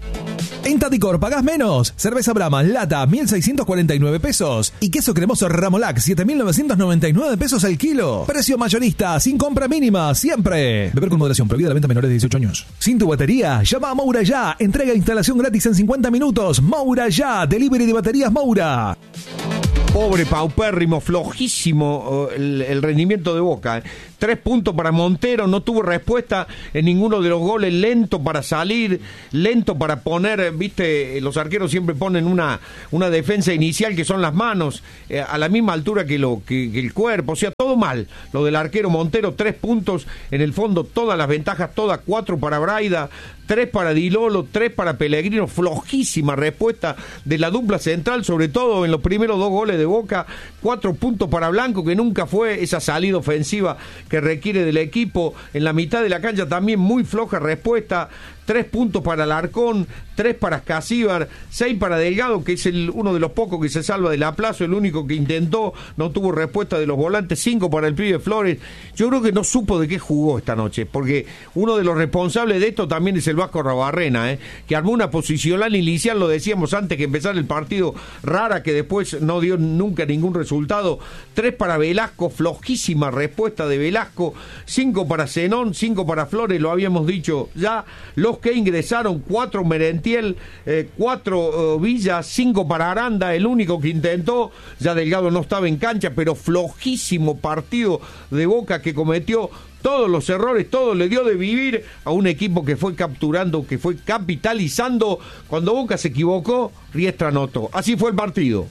En Tadicor pagás menos. Cerveza Brahma lata mil seiscientos cuarenta y nueve pesos y queso cremoso Ramolac siete mil novecientos noventa y nueve pesos el kilo. Precio mayorista sin compra mínima siempre. Beber con moderación. Prohibida la venta a menores de dieciocho años. Sin tu batería, llama a Moura ya. Entrega e instalación gratis en cincuenta minutos. Moura ya. Delivery de baterías Moura. Pobre, paupérrimo, flojísimo el, el rendimiento de Boca. Tres puntos para Montero, no tuvo respuesta en ninguno de los goles, lento para salir, lento para poner, viste, los arqueros siempre ponen una, una defensa inicial que son las manos, eh, a la misma altura que, lo, que, que el cuerpo, o sea, todo mal. Lo del arquero Montero, tres puntos, en el fondo todas las ventajas, todas cuatro para Braida, tres para Dilolo, tres para Pellegrino, flojísima respuesta de la dupla central, sobre todo en los primeros dos goles de Boca, cuatro puntos para Blanco, que nunca fue esa salida ofensiva que requiere del equipo, en la mitad de la cancha también muy floja respuesta, tres puntos para Alarcón, tres para Casíbar, seis para Delgado, que es el, uno de los pocos que se salva del aplazo, el único que intentó, no tuvo respuesta de los volantes, cinco para el pibe Flores. Yo creo que no supo de qué jugó esta noche, porque uno de los responsables de esto también es el Vasco Rabarrena, ¿eh? que armó una posicional inicial, lo decíamos antes que empezara el partido, rara, que después no dio nunca ningún resultado. Tres para Velasco, flojísima respuesta de Velasco, cinco para Zenón, cinco para Flores, lo habíamos dicho ya. Los que ingresaron, cuatro Merentiel, eh, cuatro uh, Villa, cinco para Aranda, el único que intentó, ya Delgado no estaba en cancha, pero flojísimo partido de Boca, que cometió todos los errores, todo le dio de vivir a un equipo que fue capturando, que fue capitalizando. Cuando Boca se equivocó, Riestra anotó. Así fue el partido.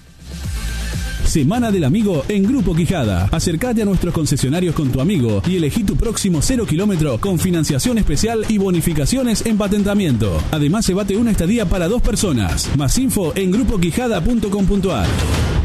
Semana del Amigo en Grupo Quijada. Acércate a nuestros concesionarios con tu amigo y elegí tu próximo cero kilómetro con financiación especial y bonificaciones en patentamiento. Además, se bate una estadía para dos personas. Más info en grupo quijada punto com punto a r.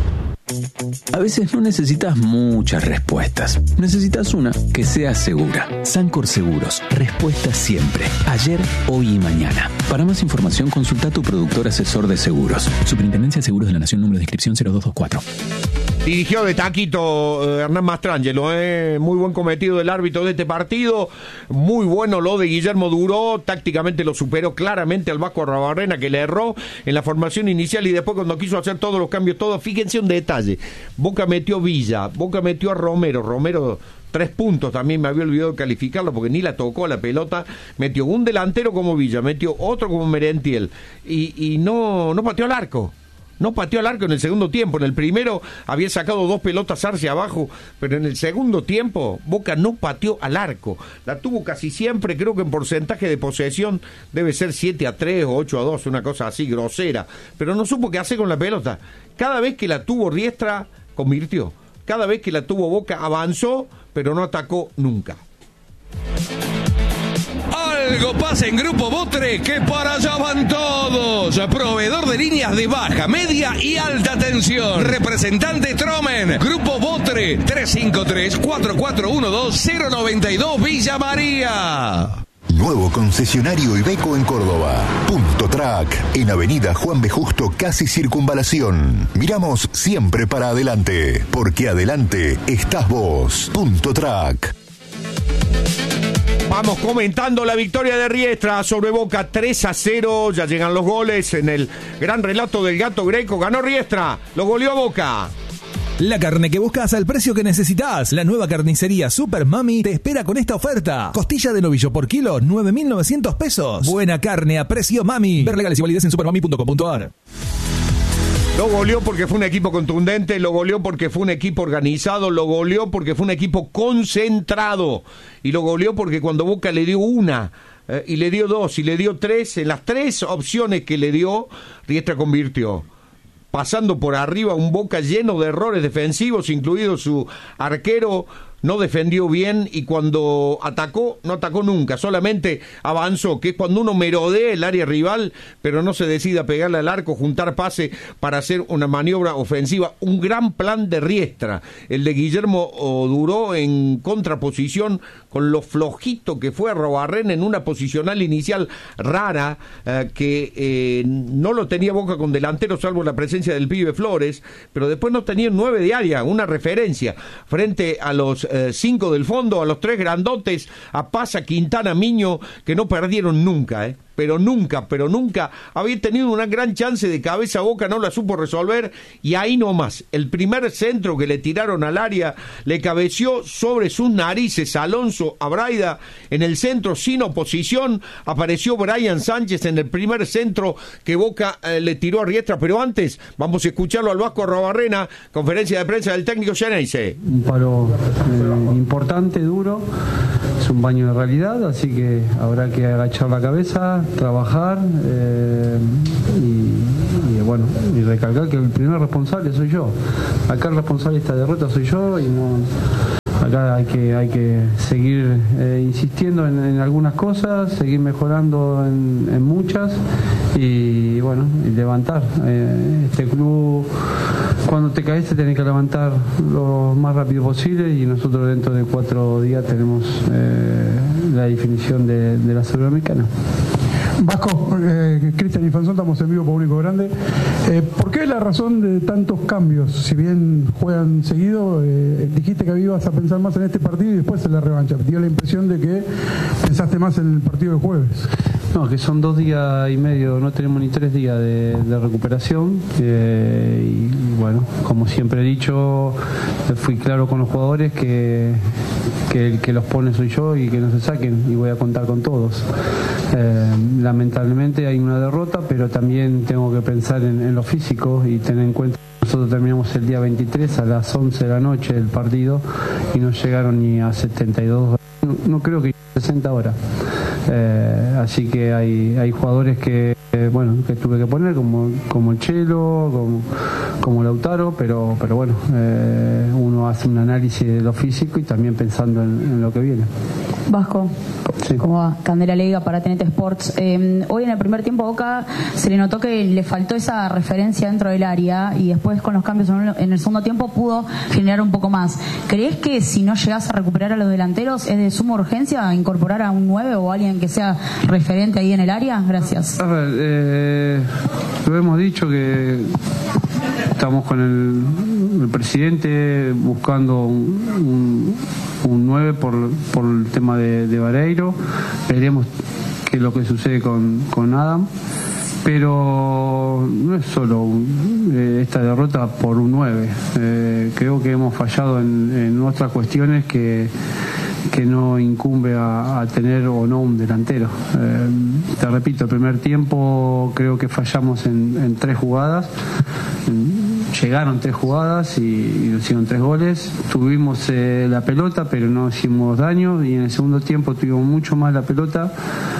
A veces no necesitas muchas respuestas. Necesitas una que sea segura. Sancor Seguros. Respuesta siempre. Ayer, hoy y mañana. Para más información, consulta a tu productor asesor de seguros. Superintendencia de Seguros de la Nación, número de inscripción cero dos dos cuatro. Dirigió de taquito eh, Hernán Mastrangelo, eh. muy buen cometido del árbitro de este partido, muy bueno lo de Guillermo Duró, tácticamente lo superó claramente al Vasco Rabarrena, que le erró en la formación inicial, y después cuando quiso hacer todos los cambios, todos, fíjense un detalle, Boca metió Villa, Boca metió a Romero, Romero tres puntos, también me había olvidado de calificarlo porque ni la tocó la pelota, metió un delantero como Villa, metió otro como Merentiel, y, y no, no pateó al arco. No pateó al arco en el segundo tiempo. En el primero había sacado dos pelotas hacia abajo, pero en el segundo tiempo Boca no pateó al arco. La tuvo casi siempre, creo que en porcentaje de posesión debe ser siete a tres o ocho a dos, una cosa así grosera. Pero no supo qué hacer con la pelota. Cada vez que la tuvo Riestra, convirtió. Cada vez que la tuvo Boca, avanzó, pero no atacó nunca. Algo pasa en Grupo Botre, que para allá van todos. Proveedor de líneas de baja, media y alta tensión. Representante Tromen. Grupo Botre, tres cinco tres, cuatro cuatro uno dos, cero nueve dos, Villa María. Nuevo concesionario Iveco en Córdoba. Punto Track, en Avenida Juan B. Justo, casi Circunvalación. Miramos siempre para adelante, porque adelante estás vos. Punto Track. Vamos comentando la victoria de Riestra sobre Boca, tres a cero, ya llegan los goles en el gran relato del Gato Greco. Ganó Riestra, lo goleó Boca. La carne que buscas al precio que necesitas. La nueva carnicería Super Mami te espera con esta oferta. Costilla de novillo por kilo, nueve mil novecientos pesos. Buena carne a precio Mami. Ver legales y validez en supermami punto com punto a r. Lo goleó porque fue un equipo contundente, lo goleó porque fue un equipo organizado, lo goleó porque fue un equipo concentrado, y lo goleó porque cuando Boca le dio una, eh, y le dio dos, y le dio tres, en las tres opciones que le dio, Riestra convirtió. Pasando por arriba un Boca lleno de errores defensivos, incluido su arquero, no defendió bien, y cuando atacó, no atacó nunca, solamente avanzó, que es cuando uno merodea el área rival, pero no se decide a pegarle al arco, juntar pase para hacer una maniobra ofensiva. Un gran plan de Riestra, el de Guillermo Duró, en contraposición con lo flojito que fue a Rabarrena en una posicional inicial rara, eh, que eh, no lo tenía Boca con delantero, salvo la presencia del pibe Flores, pero después no tenía nueve de área, una referencia, frente a los eh, cinco del fondo, a los tres grandotes, a Pasa, Quintana, Miño, que no perdieron nunca, eh. pero nunca, pero nunca había tenido una gran chance de cabeza a Boca, no la supo resolver, y ahí nomás, el primer centro que le tiraron al área, le cabeció sobre sus narices Alonso a Braida, en el centro sin oposición, apareció Brian Sánchez en el primer centro que Boca eh, le tiró a Riestra, pero antes vamos a escucharlo al Vasco Arrobarrena, conferencia de prensa del técnico Geneise. Un palo eh, importante, duro, es un baño de realidad, así que habrá que agachar la cabeza, trabajar eh, y, y bueno, y recalcar que el primer responsable soy yo. Acá el responsable de esta derrota soy yo y no... Acá hay que hay que seguir eh, insistiendo en, en algunas cosas, seguir mejorando en, en muchas y bueno, y levantar. Eh, este club, cuando te caes te tenés que levantar lo más rápido posible y nosotros dentro de cuatro días tenemos eh, la definición de, de la Sudamericana. Vasco, eh, Cristian y Fanzón, estamos en vivo por Único Grande. Eh, ¿Por qué la razón de tantos cambios? Si bien juegan seguido, eh, dijiste que ibas a pensar más en este partido y después en la revancha. Te dio la impresión de que pensaste más en el partido del jueves. No, que son dos días y medio, no tenemos ni tres días de, de recuperación. Eh, y, y bueno, como siempre he dicho, fui claro con los jugadores que, que el que los pone soy yo y que no se saquen, y voy a contar con todos. Eh, lamentablemente hay una derrota, pero también tengo que pensar en, en lo físico y tener en cuenta que nosotros terminamos el día veintitrés a las once de la noche del partido y no llegaron ni a setenta y dos, no, no creo que sesenta horas. Eh, así que hay, hay jugadores que eh, bueno, que tuve que poner como, como el Chelo, como, como Lautaro, pero, pero bueno, eh, uno hace un análisis de lo físico y también pensando en, en lo que viene. Vasco, sí. ¿Cómo va? Candela Leiga para T N T Sports. Eh, hoy en el primer tiempo Boca se le notó que le faltó esa referencia dentro del área y después con los cambios en el segundo tiempo pudo generar un poco más. ¿Crees que si no llegas a recuperar a los delanteros es de suma urgencia incorporar a un nueve o alguien que sea referente ahí en el área? Gracias. A ver, eh, lo hemos dicho que estamos con el, el presidente buscando un, un, un nueve por, por el tema de, de Vareiro. Veremos qué es lo que sucede con, con Adam, pero no es solo un, eh, esta derrota por un nueve. Eh, creo que hemos fallado en, en otras cuestiones que que no incumbe a, a tener o no un delantero. Eh, te repito, el primer tiempo creo que fallamos en, en tres jugadas. Llegaron tres jugadas y, y hicieron tres goles. Tuvimos eh, la pelota, pero no hicimos daño. Y en el segundo tiempo tuvimos mucho más la pelota,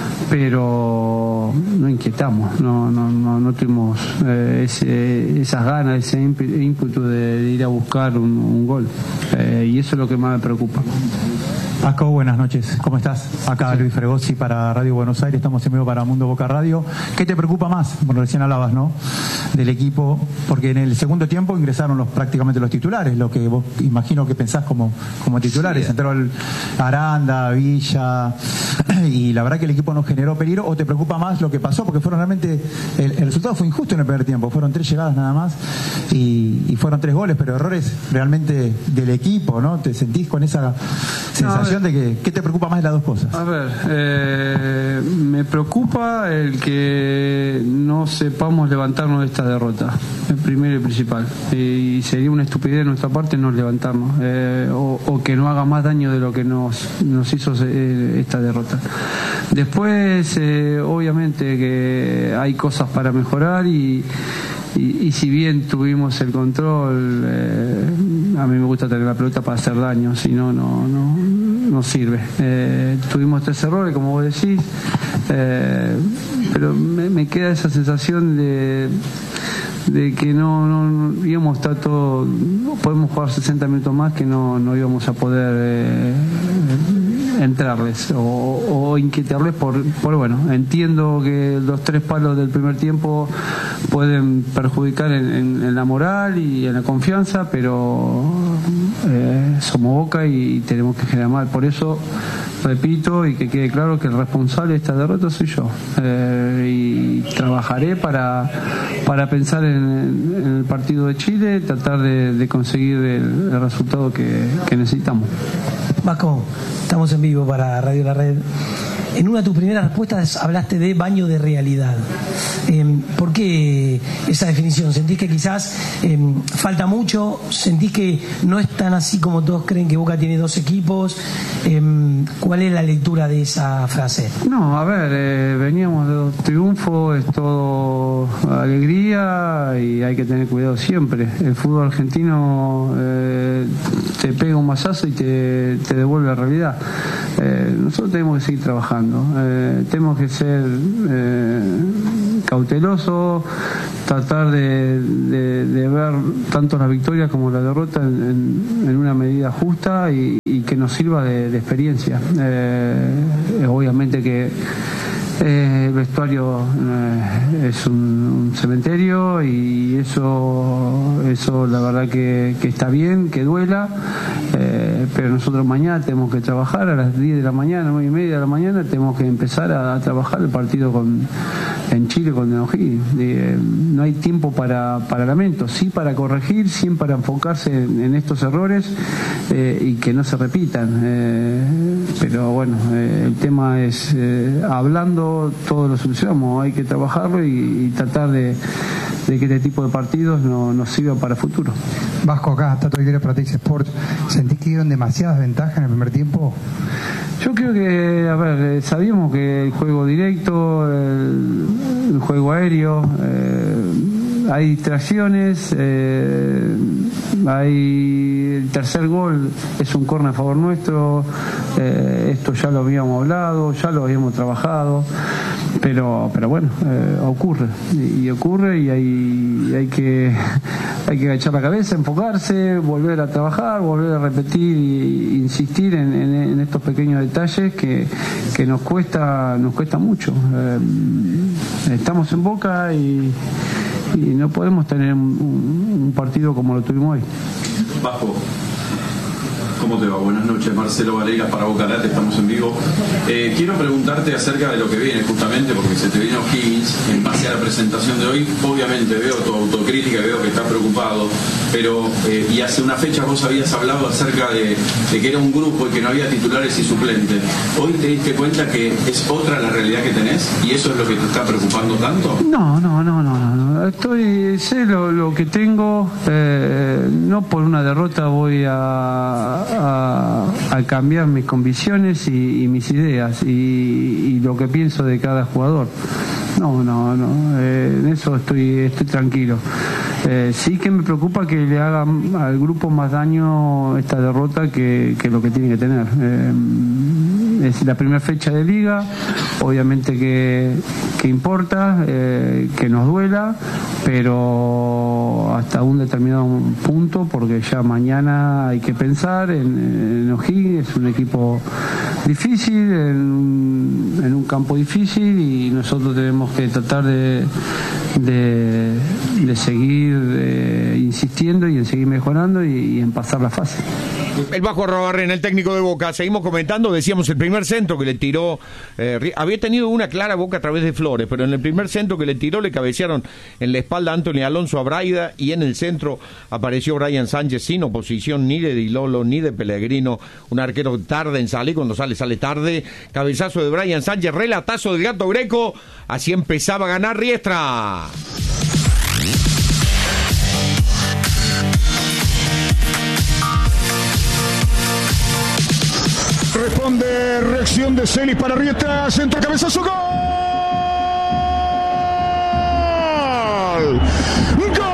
pero no inquietamos. No, no, no, no tuvimos eh, ese, esas ganas, ese ímpetu de, de ir a buscar un, un gol. Eh, y eso es lo que más me preocupa. Vasco, buenas noches. ¿Cómo estás? Acá Luis Fregosi para Radio Buenos Aires. Estamos en vivo para Mundo Boca Radio. ¿Qué te preocupa más? Bueno, recién hablabas, ¿no? Del equipo, porque en el segundo tiempo ingresaron los prácticamente los titulares, lo que vos imagino que pensás como, como titulares. Sí. Entró el Aranda, Villa, y la verdad que el equipo no generó peligro. ¿O te preocupa más lo que pasó? Porque fueron realmente, el, el resultado fue injusto en el primer tiempo. Fueron tres llegadas nada más y, y fueron tres goles, pero errores realmente del equipo, ¿no? ¿Te sentís con esa sensación? De que, ¿qué te preocupa más de las dos cosas? A ver, eh, me preocupa el que no sepamos levantarnos de esta derrota, el primero y principal, y sería una estupidez de nuestra parte no levantarnos, eh, o, o que no haga más daño de lo que nos, nos hizo eh, esta derrota. Después, eh, obviamente que hay cosas para mejorar y Y, y si bien tuvimos el control, eh, a mí me gusta tener la pelota para hacer daño, si no, no, no, no sirve. Eh, tuvimos tres errores, como vos decís, eh, pero me, me queda esa sensación de, de que no, no íbamos a estar todo, podemos jugar sesenta minutos más, que no, no íbamos a poder eh, entrarles o, o inquietarles por, por, bueno, entiendo que los tres palos del primer tiempo pueden perjudicar en, en, en la moral y en la confianza, pero eh, somos Boca y tenemos que generar mal. Por eso repito y que quede claro que el responsable de esta derrota soy yo, eh, y trabajaré para para pensar en, en el partido de Chile, tratar de, de conseguir el, el resultado que, que necesitamos. Vasco, estamos en vivo para Radio La Red. en una de tus primeras respuestas hablaste de baño de realidad. Eh, ¿Por qué esa definición? ¿Sentís que quizás eh, falta mucho? ¿Sentís que no es tan así como todos creen que Boca tiene dos equipos? Eh, ¿Cuál es la lectura de esa frase? No, a ver, eh, veníamos de dos triunfos, es todo alegría y hay que tener cuidado siempre. El fútbol argentino eh, te pega un mazazo y te, te devuelve la realidad. Eh, nosotros tenemos que seguir trabajando, eh, tenemos que ser eh, cautelosos, tratar de, de, de ver tanto la victoria como la derrota en, en, en una medida justa y, y que nos sirva de, de experiencia. Eh, obviamente que Eh, el vestuario eh, es un, un cementerio y eso eso la verdad que, que está bien, que duela, eh, pero nosotros mañana tenemos que trabajar a las diez de la mañana, nueve y media de la mañana, tenemos que empezar a, a trabajar el partido con en Chile con Neuquén. Eh, no hay tiempo para, para lamentos, sí para corregir, sí para enfocarse en, en estos errores eh, y que no se repitan. Eh, pero bueno, eh, el tema es eh, hablando todo lo solucionamos, hay que trabajarlo y, y tratar de, de que este tipo de partidos no, nos sirva para el futuro. Vasco, acá, Tato Aguilera para Tex Sports. ¿Sentís que dieron demasiadas ventajas en el primer tiempo? Yo creo que, a ver, sabíamos que el juego directo, el, el juego aéreo, eh, hay distracciones, eh, hay el tercer gol es un córner a favor nuestro, eh, esto ya lo habíamos hablado, ya lo habíamos trabajado, pero pero bueno, eh, ocurre y, y ocurre y hay, y hay que hay que agachar la cabeza, enfocarse, volver a trabajar, volver a repetir e insistir en, en, en estos pequeños detalles que, que nos cuesta nos cuesta mucho. Eh, estamos en Boca y y no podemos tener un, un partido como lo tuvimos hoy. Vasco, ¿cómo te va? Buenas noches, Marcelo Valegas para Boca Late, estamos en vivo. Eh, quiero preguntarte acerca de lo que viene, justamente porque se te vino Higgins en base a la presentación de hoy. Obviamente veo tu autocrítica y veo que estás preocupado, pero eh, y hace una fecha vos habías hablado acerca de, de que era un grupo y que no había titulares y suplentes. ¿Hoy te diste cuenta que es otra la realidad que tenés y eso es lo que te está preocupando tanto? No, no, no, no, no. Estoy, sé lo, lo que tengo, eh, no por una derrota voy a, a, a cambiar mis convicciones y, y mis ideas y, y lo que pienso de cada jugador. No, no, no, eh, en eso estoy, estoy tranquilo. Eh, sí que me preocupa que le haga al grupo más daño esta derrota que, que lo que tiene que tener. Eh, es la primera fecha de liga, obviamente que, que importa, eh, que nos duela, pero hasta un determinado punto, porque ya mañana hay que pensar en, en O'Higgins, es un equipo difícil, en, en un campo difícil y nosotros tenemos que tratar de, de, de seguir eh, insistiendo y en seguir mejorando y, y en pasar la fase. El Vasco Arrobarrena, el técnico de Boca. Seguimos comentando, decíamos el primer centro que le tiró, eh, había tenido una clara Boca a través de Flores, pero en el primer centro que le tiró le cabecearon en la espalda a Anthony Alonso a Braida y en el centro apareció Brian Sánchez sin oposición ni de Di Lolo ni de Pellegrino, un arquero tarde en salir, cuando sale sale tarde, cabezazo de Brian Sánchez, relatazo del Gato Greco, así empezaba a ganar Riestra. Responde, reacción de Celis para Riestra, centro, cabezazo, gol. ¡Gol!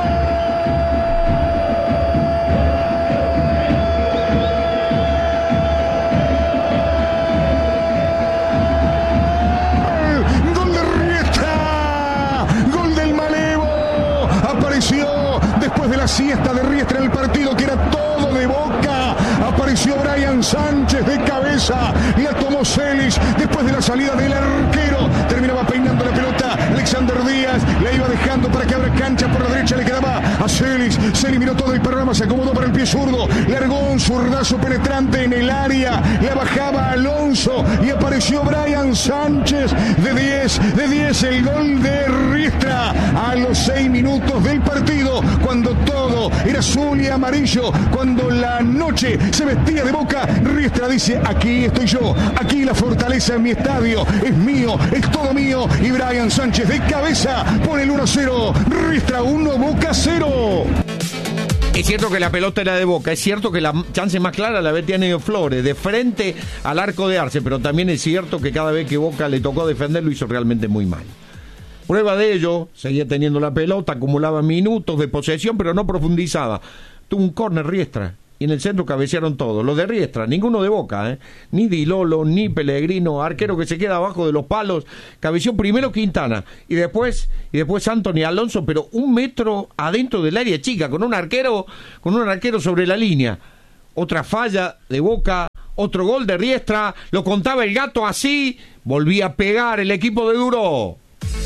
Gol de Riestra, gol del Malevo. Apareció después de la siesta de Riestra en el partido que era todo de Boca. Apareció Brian Sánchez de cabeza, la tomó Celis después de la salida del arquero, terminaba peinando la pelota Alexander Díaz, la iba dejando para que abra cancha por la derecha, le quedaba a Celis, Celis miró todo el panorama, se acomodó para el pie zurdo, largó un zurdazo penetrante en el área, la bajaba Alonso y apareció Brian Sánchez de diez, de diez el gol de Riestra a los seis minutos del partido, cuando todo era azul y amarillo, cuando la noche se vestía de Boca Boca. Riestra dice, aquí estoy yo, aquí la fortaleza en mi estadio, es mío, es todo mío. Y Brian Sánchez de cabeza pone el uno a cero. Riestra uno, Boca cero. Es cierto que la pelota era de Boca, es cierto que la chance más clara la había tenido Flores, de frente al arco de Arce, pero también es cierto que cada vez que Boca le tocó defender lo hizo realmente muy mal. Prueba de ello, seguía teniendo la pelota, acumulaba minutos de posesión, pero no profundizaba. Tuvo un córner Riestra, y en el centro cabecearon todos. Los de Riestra, ninguno de Boca, ¿eh? Ni Di Lolo, ni Pellegrino, arquero que se queda abajo de los palos. Cabeció primero Quintana, y después y después Anthony Alonso, pero un metro adentro del área chica, con un arquero, con un arquero sobre la línea. Otra falla de Boca, otro gol de Riestra, lo contaba el gato así, volvía a pegar el equipo de Duro.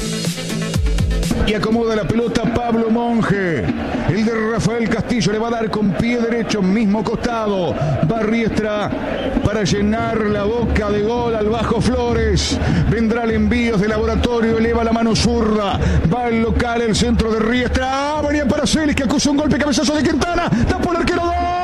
Y acomoda la pelota Pablo Monge. El de Rafael Castillo le va a dar con pie derecho, mismo costado. Va Riestra para llenar la boca de gol al Bajo Flores. Vendrá el envío de Laboratorio, eleva la mano zurda. Va el local, el centro de Riestra. Ah, venía para Celis que acusa un golpe cabezazo de Quintana. Tapó el arquero. ¡Gol!